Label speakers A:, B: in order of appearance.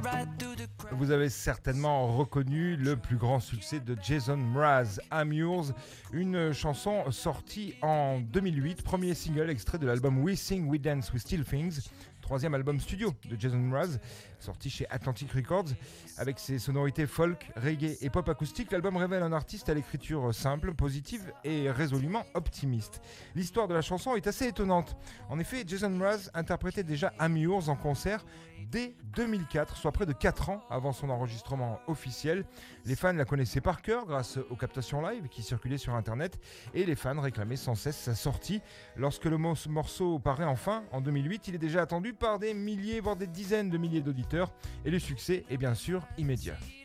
A: Vous avez certainement reconnu le plus grand succès de Jason Mraz, I'm Yours, une chanson sortie en 2008, premier single extrait de l'album We Sing, We Dance, We Steal Things, troisième album studio de Jason Mraz, sorti chez Atlantic Records. Avec ses sonorités folk, reggae et pop acoustique, l'album révèle un artiste à l'écriture simple, positive et résolument optimiste. L'histoire de la chanson est assez étonnante. En effet, Jason Mraz interprétait déjà I'm Yours en concert dès 2004, soit près de 4 ans avant son enregistrement officiel. Les fans la connaissaient par cœur grâce aux captations live qui circulaient sur internet et les fans réclamaient sans cesse sa sortie. Lorsque le morceau paraît enfin en 2008, il est déjà attendu par des milliers voire des dizaines de milliers d'auditeurs et le succès est bien sûr immédiat.